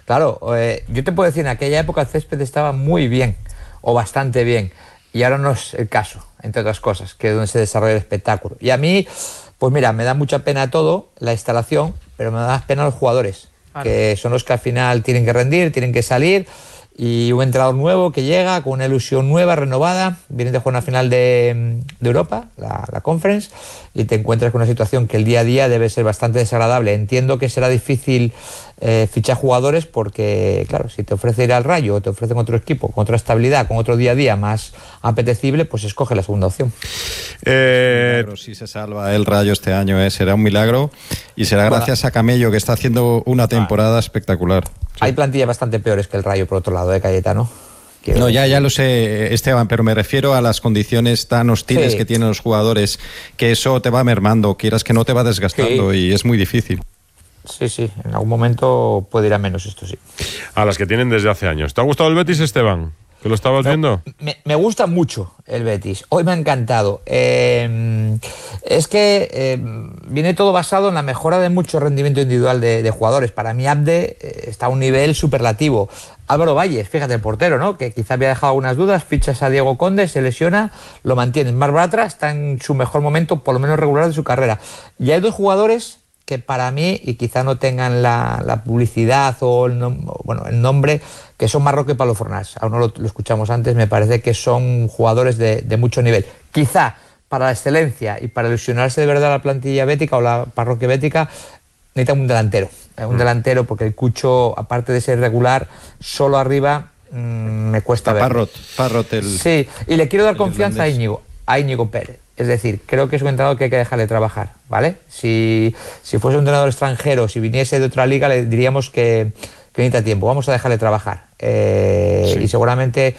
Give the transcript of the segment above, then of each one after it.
Claro, yo te puedo decir, en aquella época el césped estaba muy bien, o bastante bien, y ahora no es el caso, entre otras cosas, que es donde se desarrolla el espectáculo. Y a mí, pues mira, me da mucha pena todo, la instalación, pero me da más pena los jugadores, que son los que al final tienen que rendir, tienen que salir, y un entrenador nuevo que llega con una ilusión nueva, renovada, viene de jugar una final de Europa, la Conference, y te encuentras con una situación que el día a día debe ser bastante desagradable. Entiendo que será difícil fichar jugadores porque, claro, si te ofrece ir al Rayo o te ofrecen otro equipo con otra estabilidad, con otro día a día más apetecible, pues escoge la segunda opción. Si se salva el Rayo este año, será un milagro, y será gracias a Camello, que está haciendo una temporada espectacular. Hay plantillas bastante peores que el Rayo, por otro lado, Cayetano. No, ya lo sé, Esteban, pero me refiero a las condiciones tan hostiles que tienen los jugadores, que eso te va mermando, quieras que no, te va desgastando, y es muy difícil. Sí, en algún momento puede ir a menos, esto sí. A las que tienen desde hace años. ¿Te ha gustado el Betis, Esteban? ¿Que lo estabas viendo? Me gusta mucho el Betis. Hoy me ha encantado. Es que viene todo basado en la mejora de mucho rendimiento individual de jugadores. Para mí, Abde está a un nivel superlativo. Álvaro Valles, fíjate, el portero, ¿no? Que quizá había dejado algunas dudas. Fichas a Diego Conde, se lesiona, lo mantiene. Marc Bartra está en su mejor momento, por lo menos regular, de su carrera. Y hay dos jugadores que para mí, y quizá no tengan la publicidad o el nombre, que son Marroque y Pablo Fornals. Aún no lo escuchamos antes, me parece que son jugadores de mucho nivel. Quizá para la excelencia y para ilusionarse de verdad la plantilla bética o la parroquia bética, necesitan un delantero, porque el Cucho, aparte de ser regular, solo arriba me cuesta ver. Parrot sí, y le quiero dar confianza a Íñigo Pérez. Es decir, creo que es un entrenador que hay que dejarle trabajar, ¿vale? Si fuese un entrenador extranjero, si viniese de otra liga, le diríamos que necesita tiempo. Vamos a dejarle trabajar. Y seguramente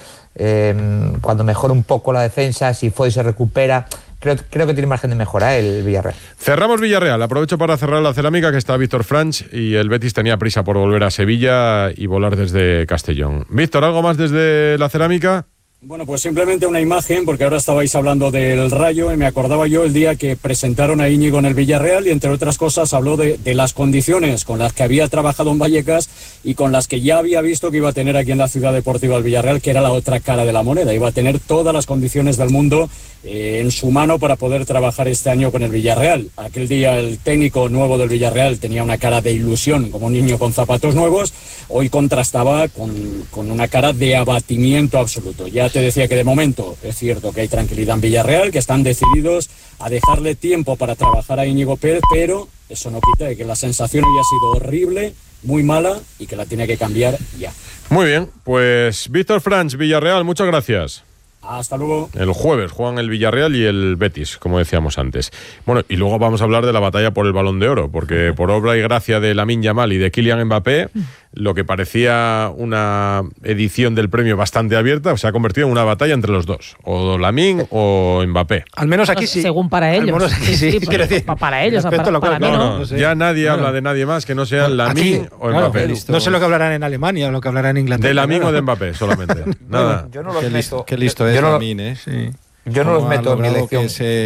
cuando mejore un poco la defensa, si Foy se recupera, creo que tiene margen de mejora el Villarreal. Cerramos Villarreal. Aprovecho para cerrar la cerámica, que está Víctor Franch, y el Betis tenía prisa por volver a Sevilla y volar desde Castellón. Víctor, ¿algo más desde la cerámica? Bueno, pues simplemente una imagen, porque ahora estabais hablando del Rayo y me acordaba yo el día que presentaron a Íñigo en el Villarreal y, entre otras cosas, habló de las condiciones con las que había trabajado en Vallecas y con las que ya había visto que iba a tener aquí en la Ciudad Deportiva del Villarreal, que era la otra cara de la moneda. Iba a tener todas las condiciones del mundo en su mano para poder trabajar este año con el Villarreal. Aquel día el técnico nuevo del Villarreal tenía una cara de ilusión, como un niño con zapatos nuevos. Hoy contrastaba con una cara de abatimiento absoluto. Ya te decía que de momento es cierto que hay tranquilidad en Villarreal, que están decididos a dejarle tiempo para trabajar a Íñigo Pérez, pero eso no quita de que la sensación había sido horrible, muy mala, y que la tiene que cambiar ya. Muy bien, pues Víctor Franch, Villarreal, muchas gracias. Hasta luego. El jueves juegan el Villarreal y el Betis, como decíamos antes. Bueno, y luego vamos a hablar de la batalla por el Balón de Oro, porque por obra y gracia de Lamine Yamal y de Kylian Mbappé, lo que parecía una edición del premio bastante abierta se ha convertido en una batalla entre los dos, o Lamine o Mbappé. Al menos aquí sí. Según para ellos. Al menos aquí sí. Quiero decir, para ellos, para mí no. Ya nadie habla de nadie más que no sea Lamine o Mbappé. No sé lo que hablarán en Alemania o lo que hablarán en Inglaterra. De Lamine o de Mbappé solamente. Nada. Yo no los meto. Qué listo es Lamine, sí. Yo no los meto en mi elección.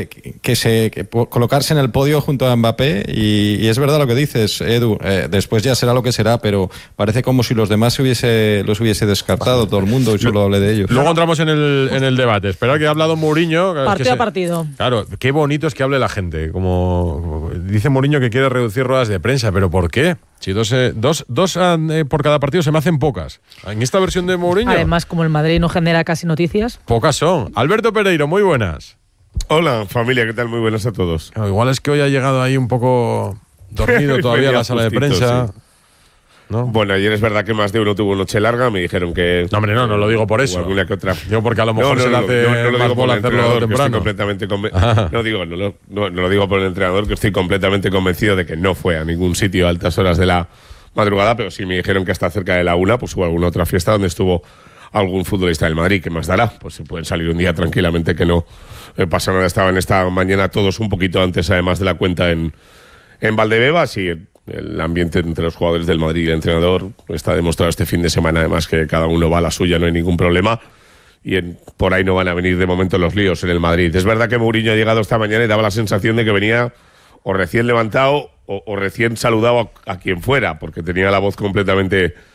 Que colocarse en el podio junto a Mbappé, y es verdad lo que dices, Edu, después ya será lo que será, pero parece como si los demás los hubiese descartado todo el mundo y solo hable de ellos. Luego entramos en el debate. Esperad que ha hablado Mourinho. Partido a partido. Claro, qué bonito es que hable la gente. Como dice Mourinho que quiere reducir ruedas de prensa, ¿pero por qué? Si dos por cada partido se me hacen pocas. En esta versión de Mourinho. Además, como el Madrid no genera casi noticias. Pocas son. Alberto Pereiro, muy buenas. Hola, familia, ¿qué tal? Muy buenas a todos. Igual es que hoy ha llegado ahí un poco dormido todavía a la sala de prensa. Sí. ¿No? Bueno, ayer es verdad que más de uno tuvo noche larga, me dijeron que... No, hombre, no lo digo por eso. Alguna que otra. Digo porque a lo mejor se le hace más bola hacerlo temprano. No lo digo por el entrenador, que estoy completamente convencido de que no fue a ningún sitio a altas horas de la madrugada, pero sí me dijeron que hasta cerca de la 1 pues hubo alguna otra fiesta donde estuvo algún futbolista del Madrid. ¿Qué más dará? Pues se pueden salir un día tranquilamente, que no pasa nada. Estaban esta mañana todos un poquito antes, además de la cuenta, en Valdebebas, y el ambiente entre los jugadores del Madrid y el entrenador está demostrado este fin de semana, además, que cada uno va a la suya, no hay ningún problema, y por ahí no van a venir de momento los líos en el Madrid. Es verdad que Mourinho ha llegado esta mañana y daba la sensación de que venía o recién levantado o recién saludado a quien fuera, porque tenía la voz completamente